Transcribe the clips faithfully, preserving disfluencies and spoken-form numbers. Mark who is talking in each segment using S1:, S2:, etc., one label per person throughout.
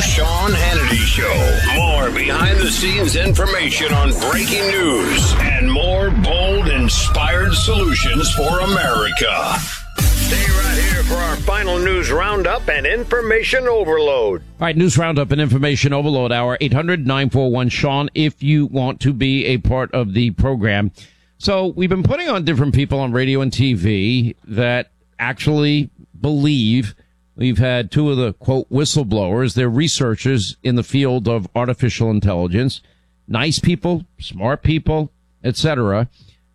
S1: Sean Hannity Show. More behind-the-scenes information on breaking news and more bold, inspired solutions for America. Stay right here for our final news roundup and information overload.
S2: All right, news roundup and information overload hour, eight hundred nine four one Sean, if you want to be a part of the program. So we've been putting on different people on radio and T V that actually believe. We've had two of the, quote, whistleblowers. They're researchers in the field of artificial intelligence. Nice people, smart people, et cetera.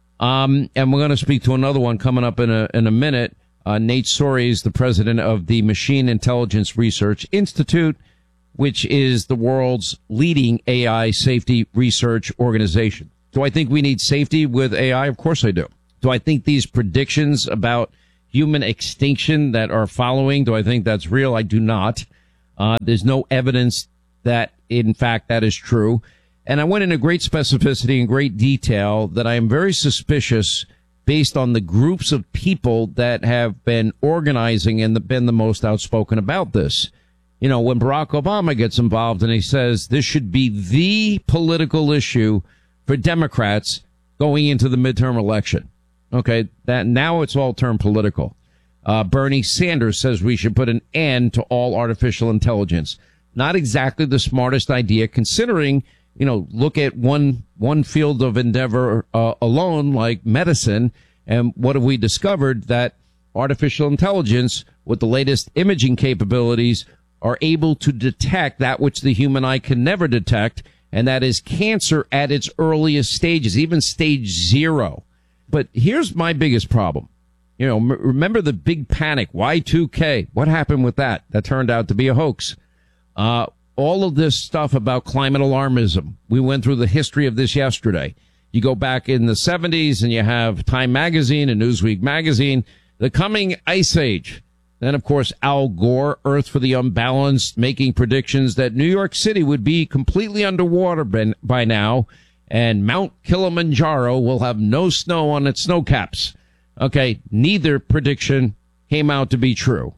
S2: Um, and we're going to speak to another one coming up in a, in a minute. Uh, Nate Sori is the president of the Machine Intelligence Research Institute, which is the world's leading A I safety research organization. Do I think we need safety with A I? Of course I do. Do I think these predictions about human extinction that are following, do I think that's real? I do not. Uh, there's no evidence that, in fact, that is true. And I went into great specificity and great detail that I am very suspicious based on the groups of people that have been organizing and been the most outspoken about this. You know, when Barack Obama gets involved and he says this should be the political issue for Democrats going into the midterm election. Okay, that now it's all turned political. Uh, Bernie Sanders says we should put an end to all artificial intelligence. Not exactly the smartest idea, considering, you know, look at one one field of endeavor uh, alone, like medicine, and what have we discovered? That artificial intelligence, with the latest imaging capabilities, are able to detect that which the human eye can never detect, and that is cancer at its earliest stages, even stage zero. But here's my biggest problem. You know, m- remember the big panic, Y two K. What happened with that? That turned out to be a hoax. Uh, all of this stuff about climate alarmism. We went through the history of this yesterday. You go back in the seventies and you have Time Magazine and Newsweek Magazine, the coming ice age. Then, of course, Al Gore, Earth for the Unbalanced, making predictions that New York City would be completely underwater by, by now, and Mount Kilimanjaro will have no snow on its snow caps. Okay, neither prediction came out to be true.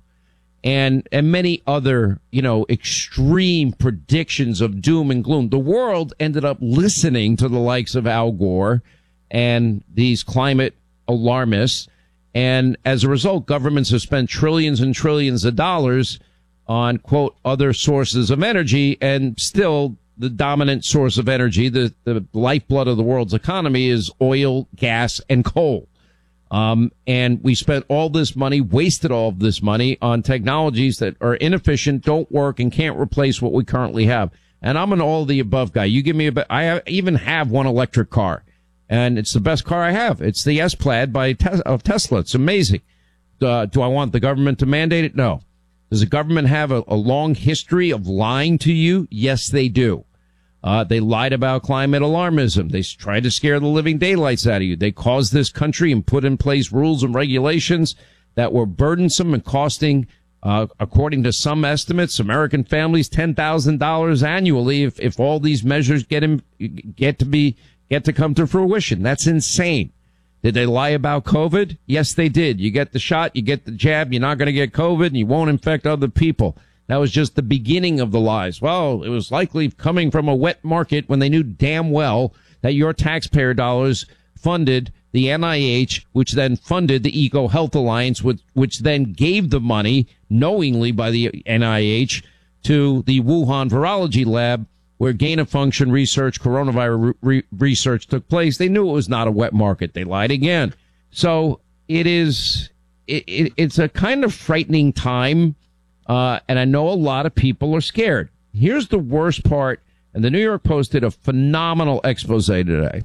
S2: And and many other, you know, extreme predictions of doom and gloom. The world ended up listening to the likes of Al Gore and these climate alarmists. And as a result, governments have spent trillions and trillions of dollars on, quote, other sources of energy, and still the dominant source of energy, the, the lifeblood of the world's economy, is oil, gas, and coal. Um, and we spent all this money, wasted all of this money on technologies that are inefficient, don't work, and can't replace what we currently have. And I'm an all of the above guy. You give me a, I even have one electric car, and it's the best car I have. It's the S-Plaid by Te- of Tesla. It's amazing. Uh, do I want the government to mandate it? No. Does the government have a, a long history of lying to you? Yes, they do. Uh, they lied about climate alarmism. They tried to scare the living daylights out of you. They caused this country and put in place rules and regulations that were burdensome and costing, uh, according to some estimates, American families ten thousand dollars annually if, if all these measures get in, get to be, get to come to fruition. That's insane. Did they lie about COVID? Yes, they did. You get the shot, you get the jab, you're not going to get COVID, and you won't infect other people. That was just the beginning of the lies. Well, it was likely coming from a wet market when they knew damn well that your taxpayer dollars funded the N I H, which then funded the Eco Health Alliance, which, which then gave the money knowingly by the N I H to the Wuhan Virology Lab, where gain-of-function research, coronavirus re- research took place. They knew it was not a wet market. They lied again. So it is, it, it, it's a kind of frightening time. Uh, and I know a lot of people are scared. Here's the worst part. And the New York Post did a phenomenal expose today.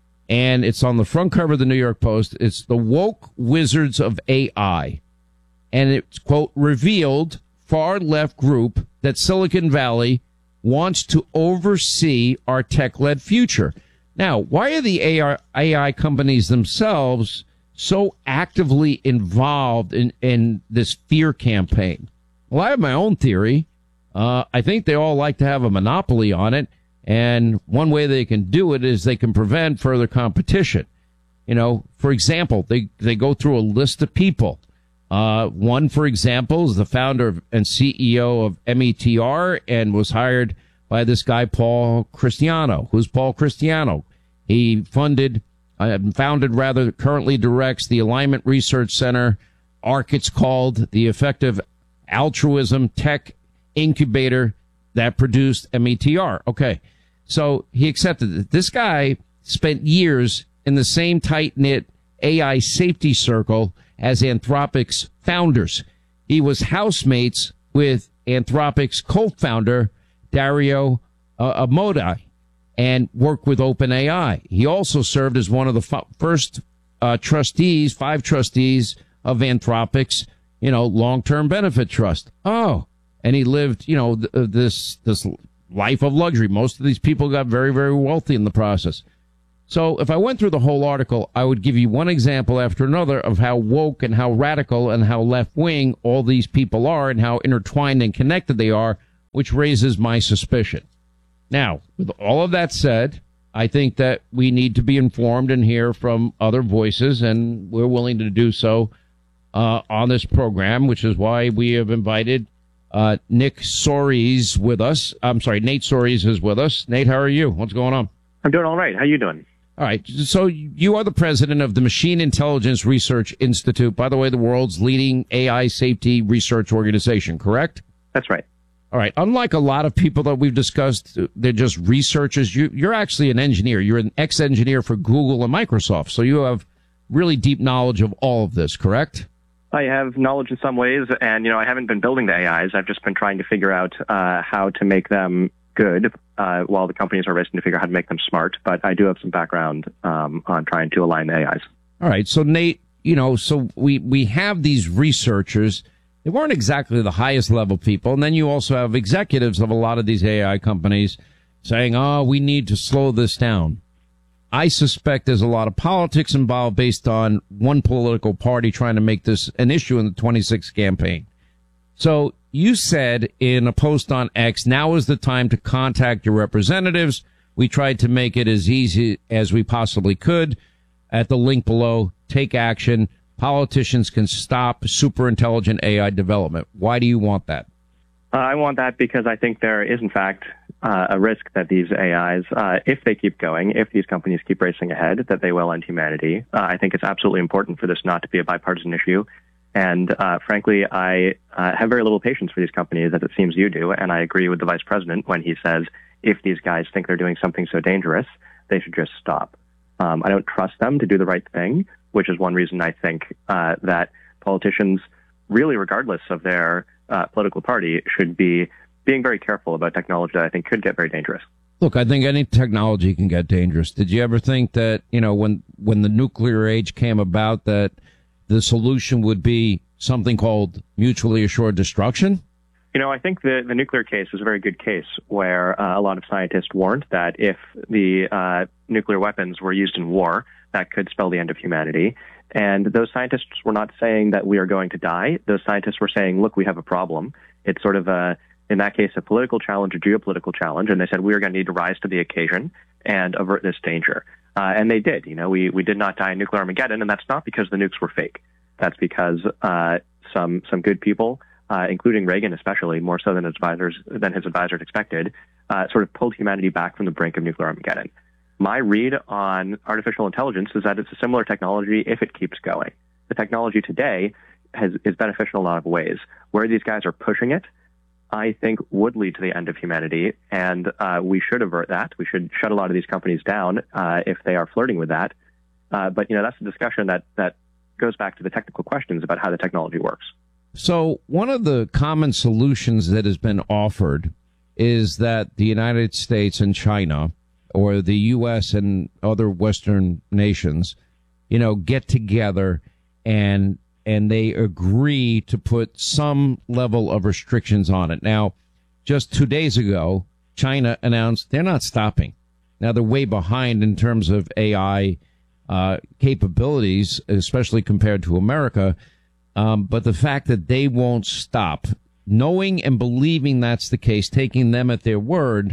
S2: And it's on the front cover of the New York Post. It's the woke wizards of A I. And it's, quote, revealed far left group that Silicon Valley wants to oversee our tech-led future. Now, why are the A I companies themselves so actively involved in, in this fear campaign? Well, I have my own theory. Uh, I think they all like to have a monopoly on it. And one way they can do it is they can prevent further competition. You know, for example, they, they go through a list of people Uh, one, for example, is the founder and C E O of M E T R and was hired by this guy, Paul Christiano. Who's Paul Christiano? He funded, uh, founded rather, currently directs the Alignment Research Center, A R C it's called, the Effective Altruism Tech Incubator that produced M E T R. Okay. So he accepted it. This guy spent years in the same tight-knit A I safety circle as Anthropic's founders. He was housemates with Anthropic's co-founder, Dario uh, Amodei, and worked with OpenAI. He also served as one of the f- first uh, trustees, five trustees of Anthropic's, you know, long-term benefit trust. Oh, and he lived, you know, th- this this life of luxury. Most of these people got very, very wealthy in the process. So if I went through the whole article, I would give you one example after another of how woke and how radical and how left-wing all these people are and how intertwined and connected they are, which raises my suspicion. Now, with all of that said, I think that we need to be informed and hear from other voices, and we're willing to do so uh, on this program, which is why we have invited uh, Nick Soares with us. I'm sorry, Nate Soares is with us. Nate, how are you? What's going on?
S3: I'm doing all right. How you doing?
S2: All right. So you are the president of the Machine Intelligence Research Institute, by the way, the world's leading A I safety research organization, correct?
S3: That's right.
S2: All right. Unlike a lot of people that we've discussed, they're just researchers. You, you're actually an engineer. You're an ex-engineer for Google and Microsoft. So you have really deep knowledge of all of this, correct?
S3: I have knowledge in some ways, and, you know, I haven't been building the A Is. I've just been trying to figure out uh, how to make them good uh, while the companies are racing to figure out how to make them smart. But I do have some background um, on trying to align the A Is.
S2: All right. So, Nate, you know, so we, we have these researchers. They weren't exactly the highest level people. And then you also have executives of a lot of these A I companies saying, oh, we need to slow this down. I suspect there's a lot of politics involved based on one political party trying to make this an issue in the twenty-six campaign. So you said in a post on X, now is the time to contact your representatives. We tried to make it as easy as we possibly could. At the link below, take action. Politicians can stop super intelligent A I development. Why do you want that?
S3: Uh, I want that because I think there is, in fact, uh, a risk that these A Is, uh, if they keep going, if these companies keep racing ahead, that they will end humanity. Uh, I think it's absolutely important for this not to be a bipartisan issue. And uh, frankly, I uh, have very little patience for these companies, as it seems you do. And I agree with the vice president when he says, if these guys think they're doing something so dangerous, they should just stop. Um, I don't trust them to do the right thing, which is one reason I think uh, that politicians, really regardless of their uh, political party, should be being very careful about technology that I think could get very dangerous.
S2: Look, I think any technology can get dangerous. Did you ever think that, you know, when when the nuclear age came about, that the solution would be something called mutually assured destruction?
S3: You know, I think the, the nuclear case is a very good case where uh, a lot of scientists warned that if the uh, nuclear weapons were used in war, that could spell the end of humanity. And those scientists were not saying that we are going to die. Those scientists were saying, look, we have a problem. It's sort of a, in that case, a political challenge, a geopolitical challenge. And they said, we are going to need to rise to the occasion and avert this danger. Uh, and they did. You know, we, we did not die in nuclear Armageddon, and that's not because the nukes were fake. That's because uh, some some good people, uh, including Reagan especially, more so than his advisors than his advisors expected, uh, sort of pulled humanity back from the brink of nuclear Armageddon. My read on artificial intelligence is that it's a similar technology if it keeps going. The technology today has, is beneficial in a lot of ways. Where these guys are pushing it, I think would lead to the end of humanity, and uh, we should avert that. We should shut a lot of these companies down uh, if they are flirting with that. Uh, but, you know, that's a discussion that, that goes back to the technical questions about how the technology works.
S2: So one of the common solutions that has been offered is that the United States and China, or the U S and other Western nations, you know, get together and and they agree to put some level of restrictions on it. Now, just two days ago, China announced they're not stopping. Now, they're way behind in terms of A I uh, capabilities, especially compared to America. Um, but the fact that they won't stop, knowing and believing that's the case, taking them at their word,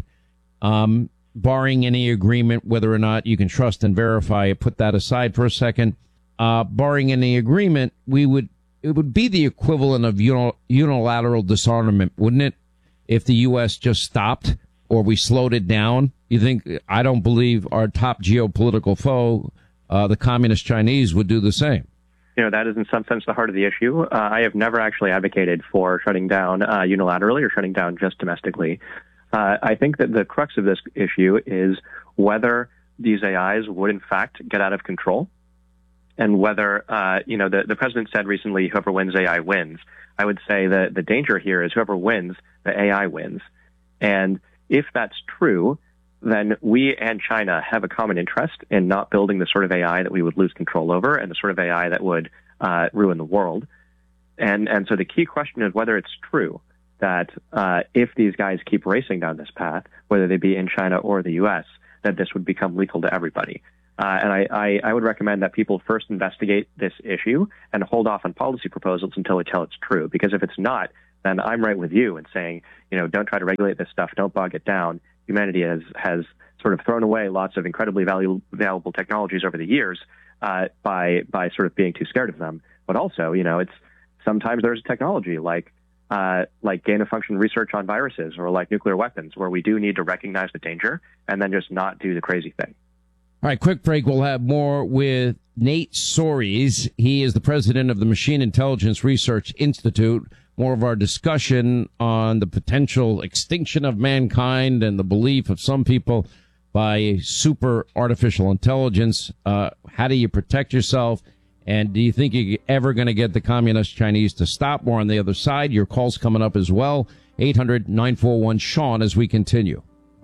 S2: um, barring any agreement, whether or not you can trust and verify it, put that aside for a second. Uh, barring any agreement, we would, it would be the equivalent of unilateral disarmament, wouldn't it? If the U S just stopped or we slowed it down. You think, I don't believe our top geopolitical foe, uh, the communist Chinese, would do the same.
S3: You know, that is in some sense the heart of the issue. Uh, I have never actually advocated for shutting down uh, unilaterally or shutting down just domestically. Uh, I think that the crux of this issue is whether these A Is would in fact get out of control, and whether, uh, you know, the, the president said recently, whoever wins A I wins. I would say that the danger here is whoever wins, the A I wins. And if that's true, then we and China have a common interest in not building the sort of A I that we would lose control over and the sort of A I that would uh, ruin the world. And and so the key question is whether it's true that uh, if these guys keep racing down this path, whether they be in China or the U S, that this would become lethal to everybody. Uh, and I, I, I would recommend that people first investigate this issue and hold off on policy proposals until until it's true. Because if it's not, then I'm right with you in saying, you know, don't try to regulate this stuff, don't bog it down. Humanity has, has sort of thrown away lots of incredibly valuable, valuable technologies over the years uh, by by sort of being too scared of them. But also, you know, it's sometimes there's technology like uh, like gain-of-function research on viruses or like nuclear weapons where we do need to recognize the danger and then just not do the crazy thing.
S2: All right, quick break. We'll have more with Nate Soares. He is the president of the Machine Intelligence Research Institute. More of our discussion on the potential extinction of mankind and the belief of some people by super artificial intelligence. Uh, how do you protect yourself? And do you think you're ever going to get the communist Chinese to stop? More on the other side. Your call's coming up as well. eight hundred nine four one Sean as we continue.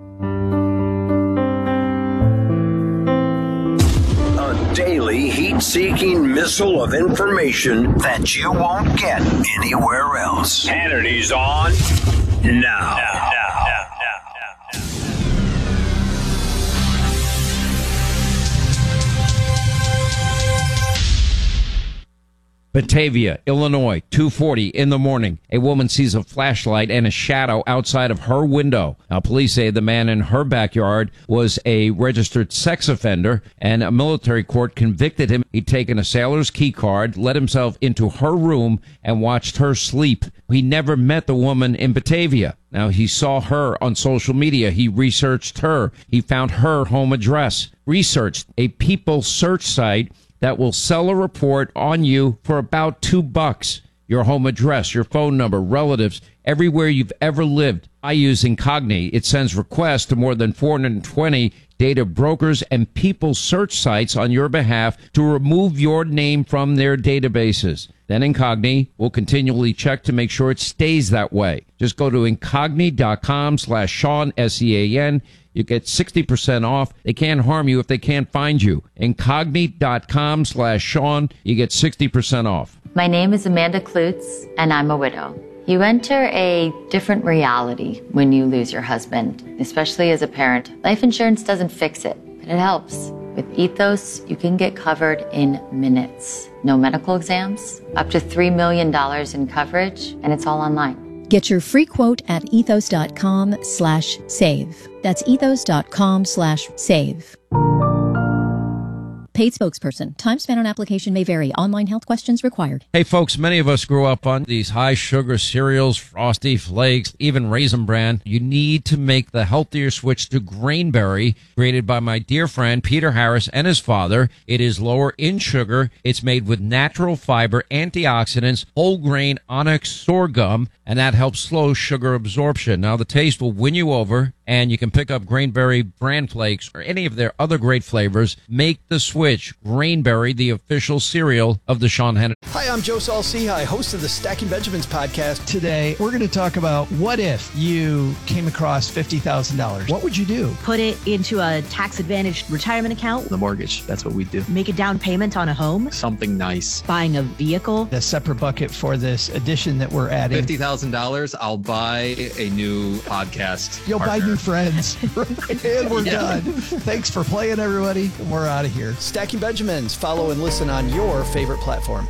S1: Daily heat-seeking missile of information that you won't get anywhere else. Hannity's on now. now, now, now, now, now.
S2: Batavia, Illinois, two forty in the morning. A woman sees a flashlight and a shadow outside of her window. Now, police say the man in her backyard was a registered sex offender, and a military court convicted him. He'd taken a sailor's key card, let himself into her room, and watched her sleep. He never met the woman in Batavia. Now, he saw her on social media. He researched her. He found her home address. Researched a people search site that will sell a report on you for about two bucks. Your home address, your phone number, relatives, everywhere you've ever lived. I use Incogni. It sends requests to more than four hundred twenty data brokers and people search sites on your behalf to remove your name from their databases. Then Incogni will continually check to make sure it stays that way. Just go to incogni.com slash Sean, S E A N. You get sixty percent off. They can't harm you if they can't find you. Incogni.com slash Sean. You get sixty percent off.
S4: My name is Amanda Klutz, and I'm a widow. You enter a different reality when you lose your husband, especially as a parent. Life insurance doesn't fix it, but it helps. With Ethos, you can get covered in minutes. No medical exams, up to three million dollars in coverage, and it's all online.
S5: Get your free quote at ethos.com slash save. That's ethos.com slash save. Paid spokesperson. Time spent on application may vary. Online health questions required.
S2: Hey, folks, many of us grew up on these high-sugar cereals, Frosty Flakes, even Raisin Bran. You need to make the healthier switch to Grainberry, created by my dear friend Peter Harris and his father. It is lower in sugar. It's made with natural fiber, antioxidants, whole grain onyx sorghum, and that helps slow sugar absorption. Now, the taste will win you over, and you can pick up Grainberry Bran Flakes or any of their other great flavors. Make the switch. Grainberry, the official cereal of the Sean Hannity.
S6: Hi, I'm Joe Saul-Sehy, host of the Stacking Benjamins podcast. Today, we're going to talk about what if you came across fifty thousand dollars. What would you do?
S7: Put it into a tax-advantaged retirement account.
S8: The mortgage, that's what we do.
S7: Make a down payment on a home.
S8: Something nice.
S7: Buying a vehicle.
S6: A separate bucket for this addition that we're adding.
S8: fifty thousand dollars, I'll buy a new podcast
S6: You'll
S8: partner.
S6: buy new friends. And we're yeah. done. Thanks for playing, everybody. We're out of here. Stacking Benjamins. Follow and listen on your favorite platform.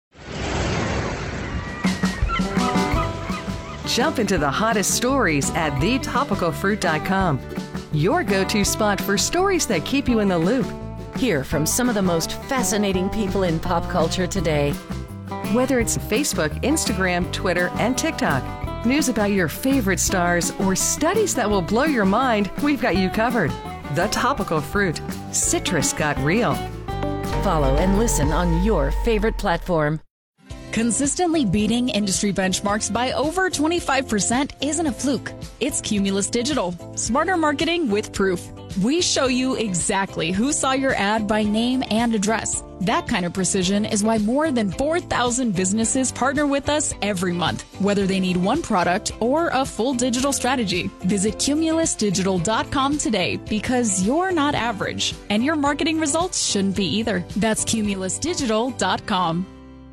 S9: Jump into the hottest stories at the topical fruit dot com. Your go-to spot for stories that keep you in the loop. Hear from some of the most fascinating people in pop culture today. Whether it's Facebook, Instagram, Twitter, and TikTok, news about your favorite stars, or studies that will blow your mind, we've got you covered. The Topical Fruit. Citrus got real. Follow and listen on your favorite platform.
S10: Consistently beating industry benchmarks by over twenty-five percent isn't a fluke. It's Cumulus Digital. Smarter marketing with proof. We show you exactly who saw your ad by name and address. That kind of precision is why more than four thousand businesses partner with us every month, whether they need one product or a full digital strategy. Visit cumulus digital dot com today, because you're not average, and your marketing results shouldn't be either. That's cumulus digital dot com.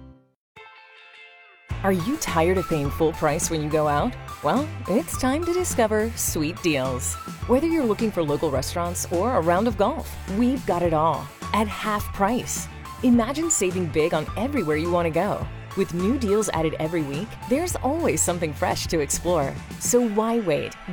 S11: Are you tired of paying full price when you go out? Well, it's time to discover Sweet Deals. Whether you're looking for local restaurants or a round of golf, we've got it all at half price. Imagine saving big on everywhere you want to go. With new deals added every week, there's always something fresh to explore. So why wait?